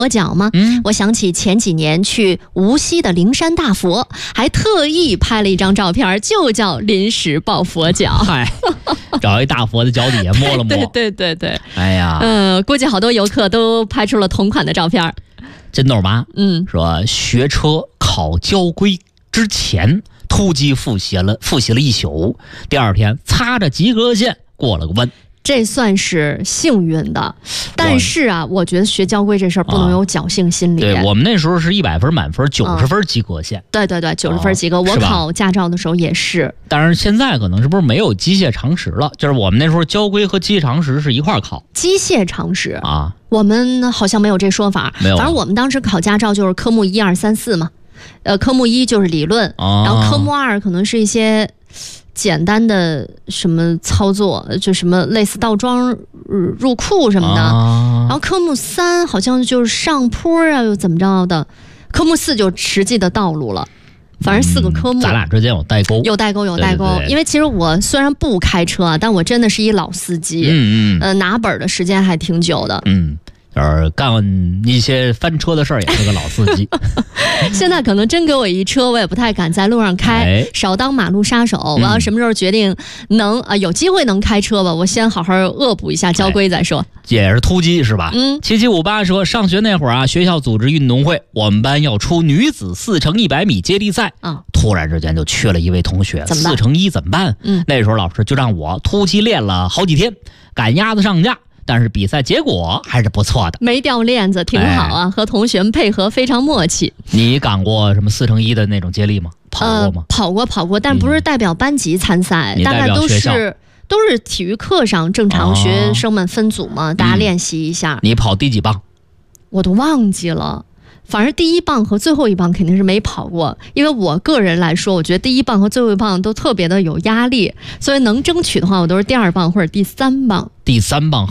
佛脚吗？我想起前几年去无锡的灵山大佛，还特意拍了一张照片，就叫临时抱佛脚。 嗨，找一大佛的脚底下摸了摸。 对。 哎呀， 估计好多游客都拍出了同款的照片。 真豆妈，说学车考交规之前突击复习了一宿，第二天擦着及格线过了个弯。 这算是幸运的，但是啊，我觉得学交规这事儿不能有侥幸心理。 对，我们那时候是100分满分，90分及格线。 对，90分及格。我考驾照的时候也是。 但是现在可能是不是没有机械常识了？就是我们那时候交规和机械常识是一块考。 机械常识啊， 我们好像没有这说法。 没有。 反正我们当时考驾照就是科目1、2、3、4嘛。科目1就是理论，然后科目2可能是一些简单的什么操作，就什么类似倒桩、入库什么的。然后科目3好像就是上坡啊，又怎么着的。科目4就实际的道路了。反正4个科目， 咱俩之间有代沟， 有代沟。 对， 因为其实我虽然不开车啊，但我真的是一老司机。拿本的时间还挺久的。 干一些翻车的事儿也是个老司机。 现在可能真给我一车，我也不太敢在路上开，少当马路杀手。我要什么时候决定有机会能开车吧，我先好好恶补一下交规再说。 也是突击是吧？7758说，上学那会儿啊，学校组织运动会，我们班要出女子4×100米接力赛突然之间就缺了一位同学，4×1怎么办？那时候老师就让我突击练了好几天，赶鸭子上架。但是比赛结果还是不错的， 没掉链子，挺好啊，和同学们配合非常默契。 你赶过什么4×1的那种接力吗？跑过吗？ 跑过，但不是代表班级参赛，大概都是体育课上正常学生们分组嘛，大家练习一下。 你跑第几棒？ 我都忘记了。反正第1棒和最后1棒肯定是没跑过，因为我个人来说，我觉得第1棒和最后1棒都特别的有压力，所以能争取的话，我都是第2棒或者第3棒。 第3棒